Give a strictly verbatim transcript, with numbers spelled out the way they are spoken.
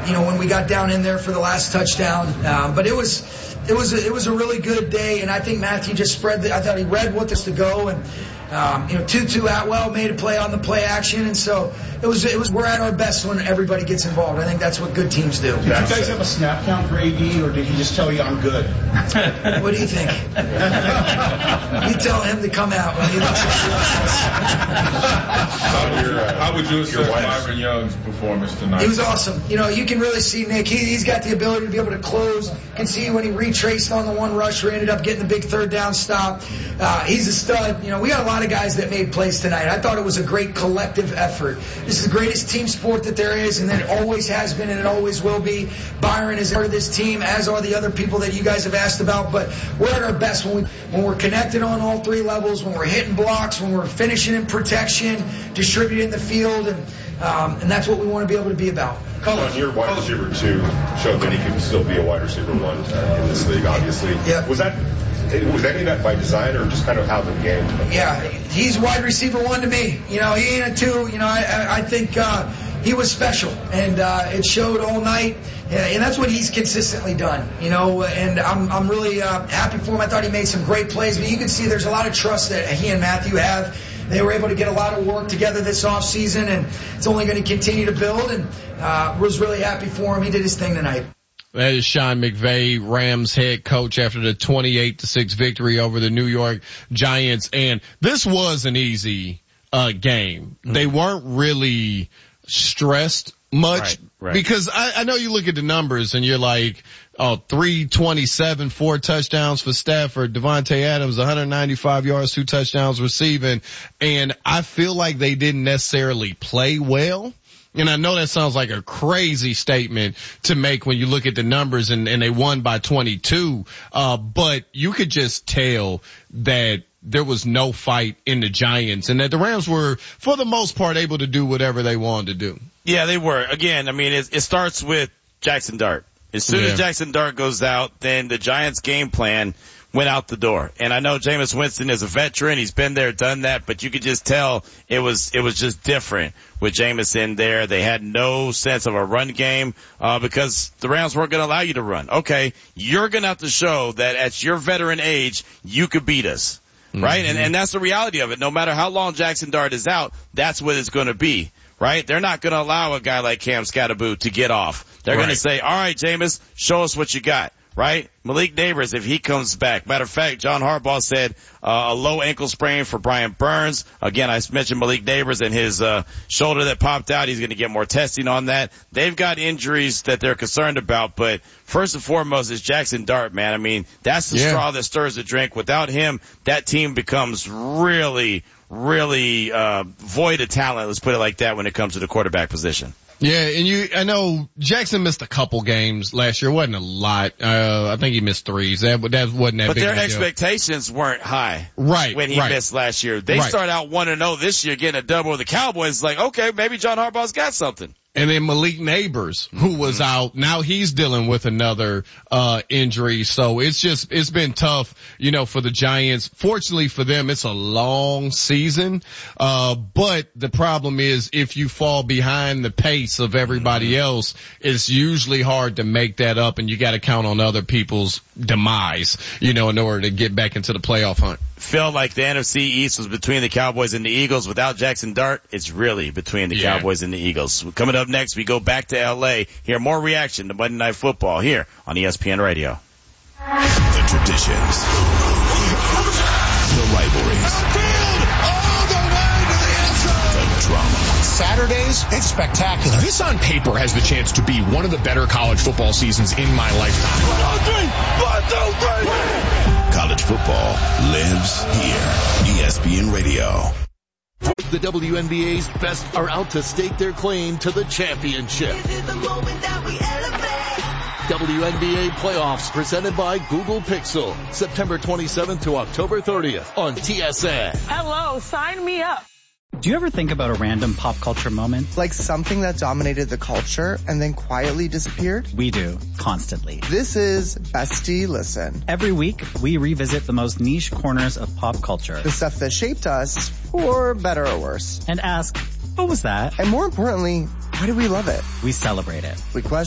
you know, when we got down in there for the last touchdown. Um, but it was, it was, a, it was a really good day, and I think Matthew just spread the, I thought he read what this to go, and um, you know, Tutu Atwell made a play on the play action, and so it was, it was, we're at our best when everybody gets involved. I think that's what good teams do. Did you guys have a snap count for A D, or did he just tell you I'm good? What do you think? You tell him to come out when he looks at How would you assess Byron Young's performance tonight? He was awesome. You know, you can really see Nick. He, he's got the ability to be able to close. You can see when he retraced on the one rusher, ended up getting the big third down stop. Uh, he's a stud. You know, we got a lot of guys that made plays tonight. I thought it was a great collective effort. This is the greatest team sport that there is, and it always has been, and it always will be. Byron is part of this team, as are the other people that you guys have asked about. But we're at our best when we when we're connected on all three levels, when we're hitting blocks, when we're finishing in protection, distributing the field, and um, and that's what we want to be able to be about. Colin, your wide receiver two showed that he can still be a wide receiver one uh, in this league, obviously. Yeah. Was that was any of that by design or just kind of how the game? Yeah, he's wide receiver one to me. You know, he ain't a two. You know, I I think uh, he was special, and uh, it showed all night. And that's what he's consistently done, you know, and I'm I'm really uh, happy for him. I thought he made some great plays, but you can see there's a lot of trust that he and Matthew have. They were able to get a lot of work together this offseason, and it's only going to continue to build, and uh, was really happy for him. He did his thing tonight. That is Sean McVay, Rams head coach, after the twenty-eight to six victory over the New York Giants. And this was an easy uh game. Mm-hmm. They weren't really stressed much, right, right. because I, I know you look at the numbers and you're like, oh, three twenty-seven, four touchdowns for Stafford, Devontae Adams, one hundred ninety-five yards, two touchdowns receiving. And I feel like they didn't necessarily play well. And I know that sounds like a crazy statement to make when you look at the numbers, and, and they won by twenty-two. Uh, but you could just tell that there was no fight in the Giants, and that the Rams were, for the most part, able to do whatever they wanted to do. Yeah, they were. Again, I mean, it, it starts with Jackson Dart. As soon Yeah. as Jackson Dart goes out, then the Giants' game plan went out the door. And I know Jameis Winston is a veteran. He's been there, done that, but you could just tell it was, it was just different with Jameis in there. They had no sense of a run game, uh, because the Rams weren't going to allow you to run. Okay, you're going to have to show that at your veteran age, you could beat us. Right? Mm-hmm. And, and that's the reality of it. No matter how long Jackson Dart is out, that's what it's going to be. Right? They're not going to allow a guy like Cam Scatterboot to get off. They're Right. going to say, all right, Jameis, show us what you got. Right? Malik Neighbors, if he comes back. Matter of fact, John Harbaugh said uh, a low ankle sprain for Brian Burns. Again, I mentioned Malik Neighbors and his uh, shoulder that popped out. He's going to get more testing on that. They've got injuries that they're concerned about, but first and foremost is Jackson Dart, man. I mean, that's the Yeah. straw that stirs the drink. Without him, that team becomes really, really uh void of talent, let's put it like that, when it comes to the quarterback position. Yeah, and you, I know Jackson missed a couple games last year. It wasn't a lot. Uh, I think he missed threes. That, that wasn't that But big their of a deal. expectations weren't high. Right, When he right. missed last year. They Right. start out one and oh this year, getting a double with the Cowboys. It's like, okay, maybe John Harbaugh's got something. And then Malik Neighbors, who was out, now he's dealing with another uh injury. So it's just, it's been tough, you know, for the Giants. Fortunately for them, it's a long season. Uh but the problem is, if you fall behind the pace of everybody else, it's usually hard to make that up, and you got to count on other people's demise, you know, in order to get back into the playoff hunt. Felt like the N F C East was between the Cowboys and the Eagles. Without Jackson Dart, it's really between the Yeah. Cowboys and the Eagles. Coming up next, we go back to L A. Hear more reaction to Monday Night Football here on E S P N Radio. The traditions, the rivalries, the drama. Saturdays, it's spectacular. This on paper has the chance to be one of the better college football seasons in my lifetime. One, two, three. One, two, three. College football lives here. E S P N Radio. The W N B A's best are out to stake their claim to the championship. W N B A playoffs presented by Google Pixel. September twenty-seventh to October thirtieth on T S N. Hello, sign me up. Do you ever think about a random pop culture moment? Like something that dominated the culture and then quietly disappeared? We do, constantly. This is Bestie Listen. Every week, we revisit the most niche corners of pop culture. The stuff that shaped us, for better or worse. And ask, what was that? And more importantly, why do we love it? We celebrate it. We question